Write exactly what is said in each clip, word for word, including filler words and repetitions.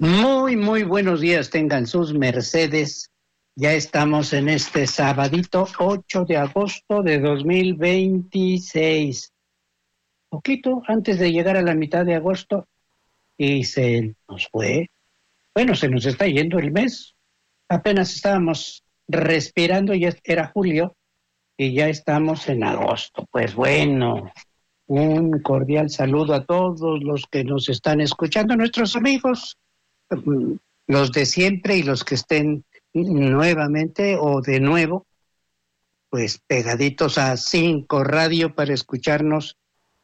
Muy, muy buenos días tengan sus mercedes. Ya estamos en este sabadito ocho de agosto de dos mil veintiséis. Poquito antes de llegar a la mitad de agosto y se nos fue. Bueno, se nos está yendo el mes. Apenas estábamos respirando, ya era julio y ya estamos en agosto. Pues bueno, un cordial saludo a todos los que nos están escuchando, nuestros amigos, los de siempre y los que estén nuevamente o de nuevo, pues pegaditos a Cinco Radio para escucharnos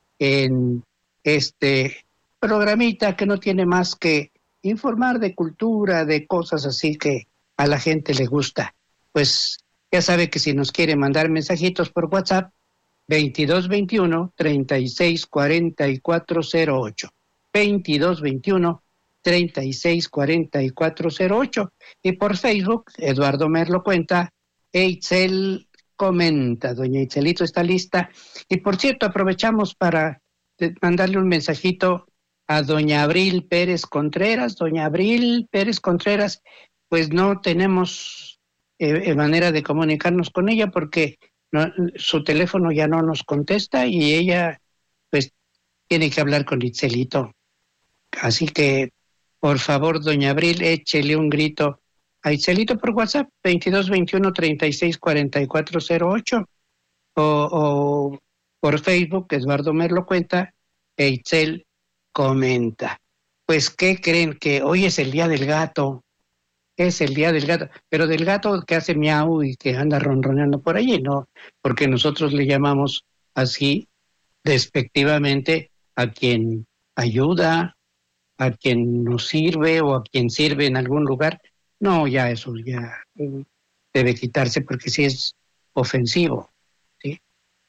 en este programita que no tiene más que informar de cultura, de cosas así que a la gente le gusta. Pues ya sabe que si nos quiere mandar mensajitos por WhatsApp, veintidós veintiuno, treinta y seis, cuarenta y cuatro cero ocho. veintidós veintiuno, treinta y seis, cuarenta y cuatro cero ocho. Y por Facebook, Eduardo Merlo cuenta, Eitzel comenta. Doña Eitzelito está lista. Y por cierto, aprovechamos para mandarle un mensajito a doña Abril Pérez Contreras. Doña Abril Pérez Contreras, pues no tenemos eh, manera de comunicarnos con ella porque no, su teléfono ya no nos contesta y ella pues tiene que hablar con Itzelito. Así que, por favor, doña Abril, échele un grito a Itzelito por WhatsApp, veintidós veintiuno, treinta y seis, cuarenta y cuatro cero ocho, o, o por Facebook, Eduardo Merlo cuenta, e Itzel comenta. Pues, ¿qué creen? Que hoy es el día del gato. Es el día del gato, pero del gato que hace miau y que anda ronroneando por allí, ¿no? Porque nosotros le llamamos así despectivamente a quien ayuda, a quien nos sirve o a quien sirve en algún lugar. No, ya eso ya debe quitarse porque sí es ofensivo, ¿sí?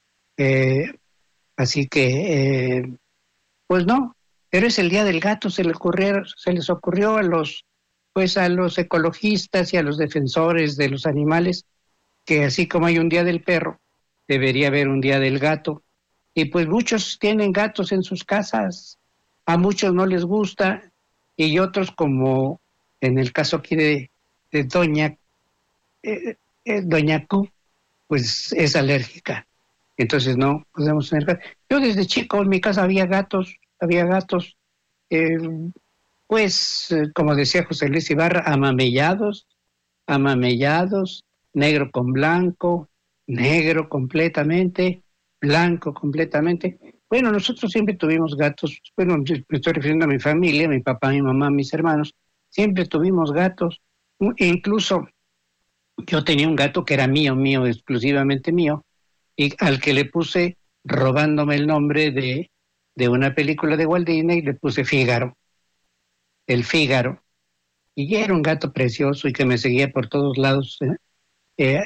Eh, así que, eh, pues no, pero es el día del gato, se le ocurrió, se les ocurrió a los pues a los ecologistas y a los defensores de los animales, que así como hay un día del perro, debería haber un día del gato. Y pues muchos tienen gatos en sus casas, a muchos no les gusta, y otros, como en el caso aquí de, de doña, eh, eh, doña Q, pues es alérgica. Entonces no podemos tener gatos. Yo desde chico en mi casa había gatos, había gatos, eh, pues, eh, como decía José Luis Ibarra, amamellados, amamellados, negro con blanco, negro completamente, blanco completamente. Bueno, nosotros siempre tuvimos gatos, bueno, me estoy refiriendo a mi familia, mi papá, mi mamá, mis hermanos, siempre tuvimos gatos. E incluso yo tenía un gato que era mío, mío, exclusivamente mío, y al que le puse, robándome el nombre de, de una película de Walt Disney, le puse Fígaro. El Fígaro, y era un gato precioso y que me seguía por todos lados. ¿eh? Eh,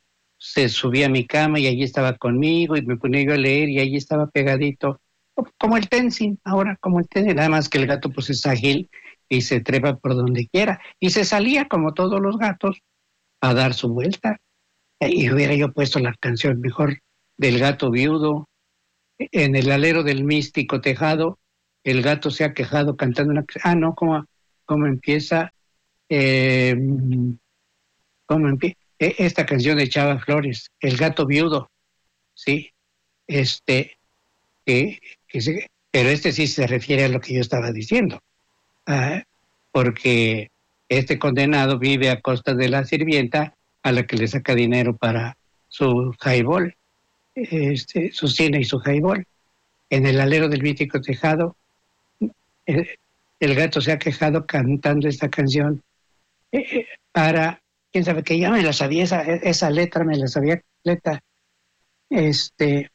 se subía a mi cama y allí estaba conmigo y me ponía yo a leer y allí estaba pegadito, como el Tenzin, ahora como el Tenzin, nada más que el gato pues es ágil y se trepa por donde quiera y se salía como todos los gatos a dar su vuelta. Y hubiera yo puesto la canción mejor del gato viudo, en el alero del místico tejado, el gato se ha quejado cantando una... Ah, no, ¿cómo, cómo empieza? Eh, ¿Cómo empieza? Esta canción de Chava Flores, El gato viudo, ¿sí? Este, eh, que se, pero este sí se refiere a lo que yo estaba diciendo, ah, porque este condenado vive a costa de la sirvienta a la que le saca dinero para su highball, este, su cine y su highball. En el alero del mítico tejado, el, el gato se ha quejado cantando esta canción eh, para, quién sabe que ya me la sabía, esa, esa letra me la sabía completa, este,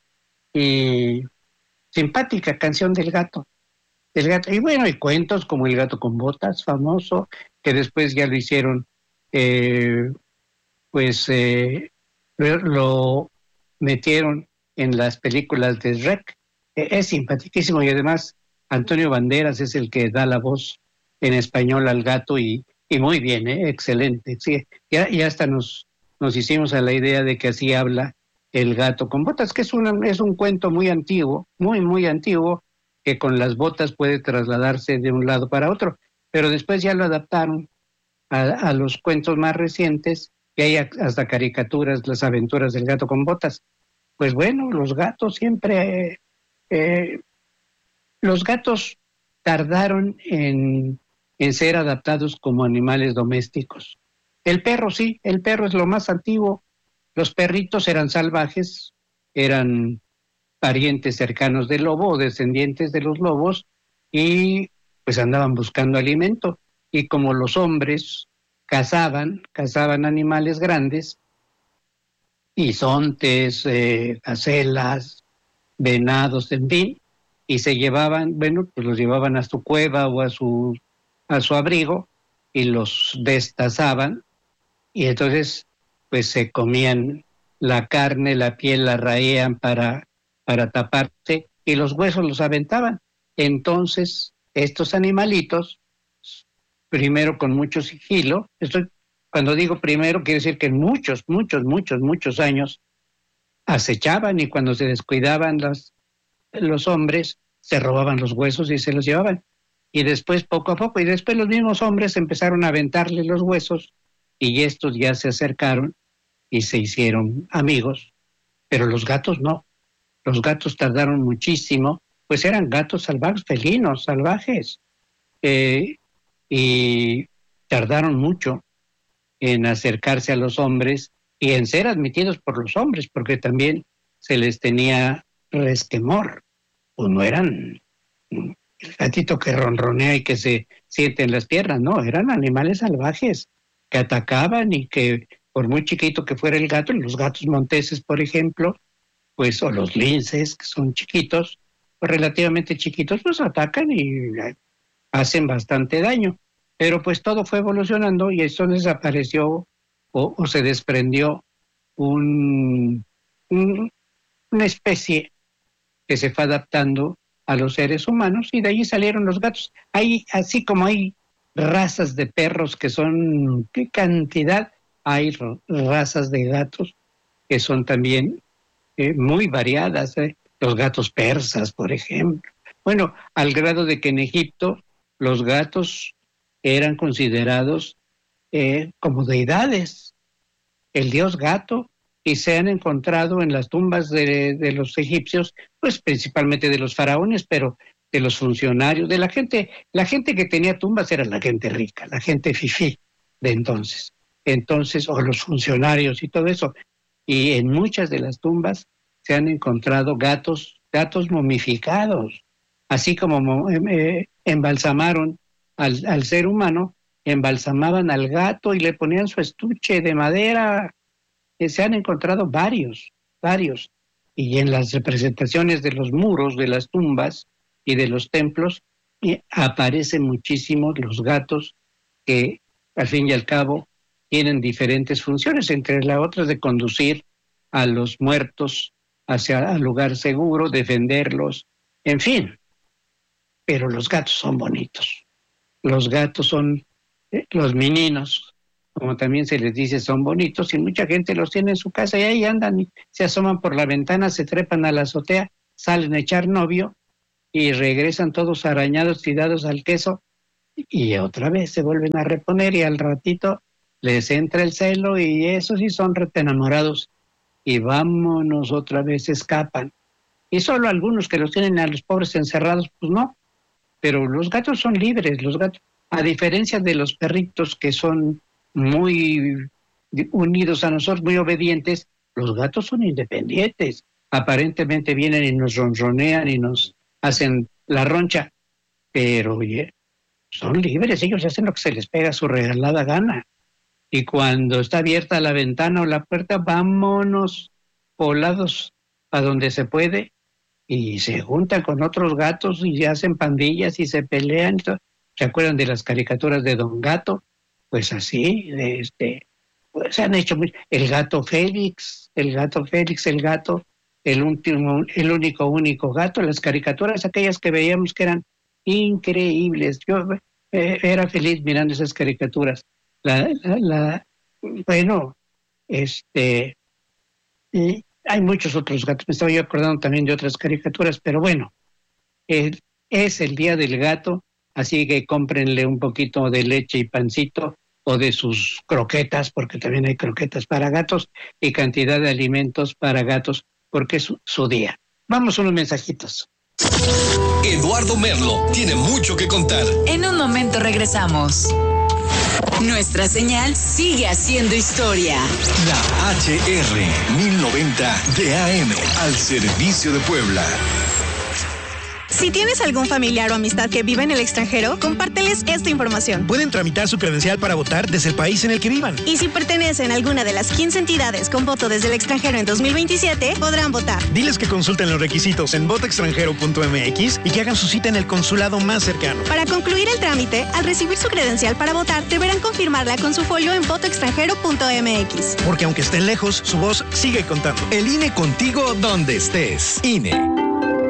y simpática canción del gato, del gato, y bueno, hay cuentos como El gato con botas, famoso, que después ya lo hicieron, eh, pues eh, lo, lo metieron en las películas de Shrek. Es simpaticísimo y además Antonio Banderas es el que da la voz en español al gato y, y muy bien, ¿eh? Excelente. Sí, ya, ya hasta nos, nos hicimos a la idea de que así habla el gato con botas, que es, una, es un cuento muy antiguo, muy, muy antiguo, que con las botas puede trasladarse de un lado para otro. pero después ya lo adaptaron a, a los cuentos más recientes, y hay hasta caricaturas, las aventuras del gato con botas. Pues bueno, los gatos siempre, eh, eh, los gatos tardaron en, en ser adaptados como animales domésticos. El perro sí, el perro es lo más antiguo. Los perritos eran salvajes, eran parientes cercanos del lobo o descendientes de los lobos, y pues andaban buscando alimento. Y como los hombres cazaban, cazaban animales grandes, bisontes, eh, gacelas, venados, en fin, y se llevaban, bueno, pues los llevaban a su cueva o a su, a su abrigo y los destazaban, y entonces pues se comían la carne, la piel la raían para, para taparse, y los huesos los aventaban. Entonces estos animalitos, primero con mucho sigilo, esto, cuando digo primero quiere decir que en muchos, muchos, muchos, muchos años acechaban, y cuando se descuidaban las, los hombres, se robaban los huesos y se los llevaban. Y después, poco a poco, y después los mismos hombres empezaron a aventarle los huesos, y estos ya se acercaron y se hicieron amigos, pero los gatos no. Los gatos tardaron muchísimo, pues eran gatos salvajes, felinos, salvajes, eh, y tardaron mucho en acercarse a los hombres y en ser admitidos por los hombres, porque también se les tenía resquemor, pues no eran el gatito que ronronea y que se siente en las piernas, no, eran animales salvajes que atacaban, y que por muy chiquito que fuera el gato, los gatos monteses, por ejemplo, pues, o los linces, que son chiquitos, pues relativamente chiquitos, pues atacan y hacen bastante daño. Pero pues todo fue evolucionando, y entonces apareció o, o se desprendió un, un, una especie que se fue adaptando a los seres humanos, y de ahí salieron los gatos. Hay, así como hay razas de perros que son, qué cantidad, hay razas de gatos que son también eh, muy variadas, ¿eh? Los gatos persas, por ejemplo. Bueno, al grado de que en Egipto los gatos eran considerados eh, como deidades, el dios gato, y se han encontrado en las tumbas de, de los egipcios, pues principalmente de los faraones, pero de los funcionarios, de la gente. La gente que tenía tumbas era la gente rica, la gente fifí de entonces. Entonces, o los funcionarios y todo eso. Y en muchas de las tumbas se han encontrado gatos, gatos momificados, así como eh, embalsamaron al, al ser humano, embalsamaban al gato y le ponían su estuche de madera. Eh, se han encontrado varios, varios, y en las representaciones de los muros de las tumbas y de los templos eh, aparecen muchísimos los gatos, que al fin y al cabo tienen diferentes funciones, entre las otras de conducir a los muertos hacia el lugar seguro, defenderlos, en fin. Pero los gatos son bonitos. Los gatos son, eh, los meninos, como también se les dice, son bonitos, y mucha gente los tiene en su casa y ahí andan, y se asoman por la ventana, se trepan a la azotea, salen a echar novio y regresan todos arañados, tirados al queso, y otra vez se vuelven a reponer, y al ratito les entra el celo, y esos sí son rete enamorados, y vámonos otra vez, escapan. Y solo algunos que los tienen a los pobres encerrados, pues no. Pero los gatos son libres, los gatos, a diferencia de los perritos que son muy unidos a nosotros, muy obedientes, los gatos son independientes. Aparentemente vienen y nos ronronean y nos hacen la roncha, pero oye, son libres, ellos hacen lo que se les pega a su regalada gana. Y cuando está abierta la ventana o la puerta, vámonos volados a donde se puede, y se juntan con otros gatos y hacen pandillas y se pelean. ¿Se acuerdan de las caricaturas de Don Gato? Pues así, este, pues se han hecho muy... El gato Félix, el gato Félix, el gato, el último, el único, único gato, las caricaturas aquellas que veíamos que eran increíbles. Yo eh, era feliz mirando esas caricaturas. La, la, la, bueno, este, y hay muchos otros gatos. Me estaba yo acordando también de otras caricaturas, pero bueno, eh, es el Día del Gato así que cómprenle un poquito de leche y pancito o de sus croquetas, porque también hay croquetas para gatos, y cantidad de alimentos para gatos, porque es su, su día. Vamos a unos mensajitos. Eduardo Merlo tiene mucho que contar. En un momento regresamos. Nuestra señal sigue haciendo historia. La H R mil noventa de A M al servicio de Puebla. Si tienes algún familiar o amistad que vive en el extranjero, compárteles esta información. Pueden tramitar su credencial para votar desde el país en el que vivan. Y si pertenecen a alguna de las quince entidades con voto desde el extranjero en dos mil veintisiete, podrán votar. Diles que consulten los requisitos en voto extranjero punto m x y que hagan su cita en el consulado más cercano. Para concluir el trámite, al recibir su credencial para votar, deberán confirmarla con su folio en voto extranjero punto m x. Porque aunque estén lejos, su voz sigue contando. El I N E contigo donde estés. I N E.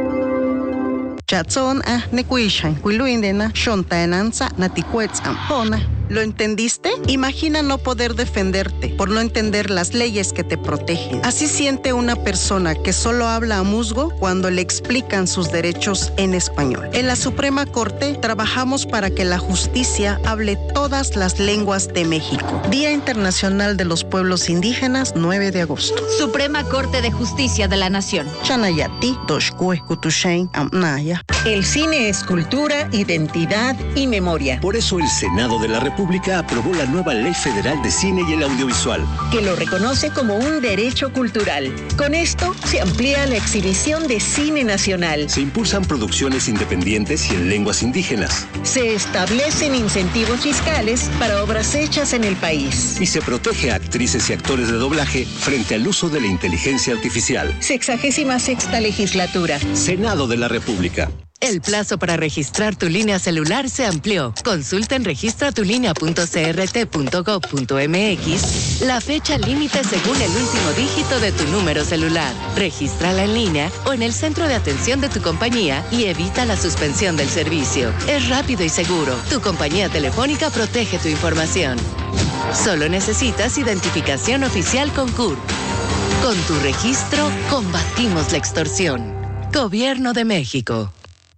Chatson ah nekuishan kuiluindena shontaenanza naticuetz ampona. ¿Lo entendiste? Imagina no poder defenderte por no entender las leyes que te protegen. Así siente una persona que solo habla a musgo cuando le explican sus derechos en español. En la Suprema Corte trabajamos para que la justicia hable todas las lenguas de México. Día Internacional de los Pueblos Indígenas, nueve de agosto. Suprema Corte de Justicia de la Nación. Chanayati, Toshkue, Kutushain, Amnaya. El cine es cultura, identidad y memoria. Por eso el Senado de la República República aprobó la nueva Ley Federal de Cine y el Audiovisual, que lo reconoce como un derecho cultural. Con esto se amplía la exhibición de cine nacional. Se impulsan producciones independientes y en lenguas indígenas. Se establecen incentivos fiscales para obras hechas en el país. Y se protege a actrices y actores de doblaje frente al uso de la inteligencia artificial. Sexagésima sexta legislatura. Senado de la República. El plazo para registrar tu línea celular se amplió. Consulta en registra tu línea punto c r t punto gov punto m x la fecha límite según el último dígito de tu número celular. Regístrala en línea o en el centro de atención de tu compañía y evita la suspensión del servicio. Es rápido y seguro. Tu compañía telefónica protege tu información. Solo necesitas identificación oficial con C U R. Con tu registro, combatimos la extorsión. Gobierno de México.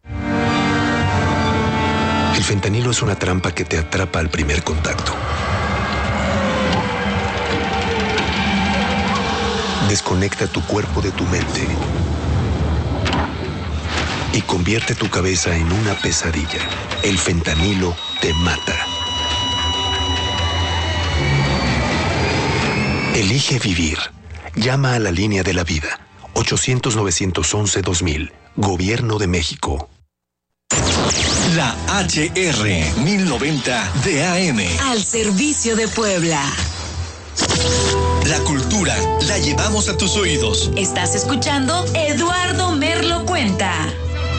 El fentanilo es una trampa que te atrapa al primer contacto. Desconecta tu cuerpo de tu mente y convierte tu cabeza en una pesadilla. El fentanilo te mata. Elige vivir. Llama a la línea de la vida. ochocientos, novecientos once, dos mil. Gobierno de México. La H R mil noventa de A M. Al servicio de Puebla. La cultura la llevamos a tus oídos. Estás escuchando Eduardo Merlo Cuenta.